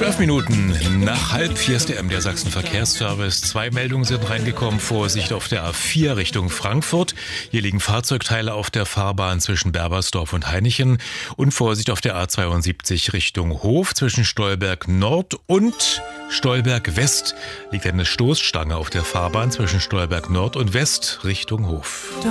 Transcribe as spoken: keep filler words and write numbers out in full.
Zwölf Minuten nach halb vier ist der M D R Sachsen Verkehrsservice. Zwei Meldungen sind reingekommen. Vorsicht auf der A vier Richtung Frankfurt. Hier liegen Fahrzeugteile auf der Fahrbahn zwischen Berbersdorf und Hainichen. Und Vorsicht auf der A zweiundsiebzig Richtung Hof. Zwischen Stolberg Nord und Stolberg West liegt eine Stoßstange auf der Fahrbahn zwischen Stolberg Nord und West Richtung Hof.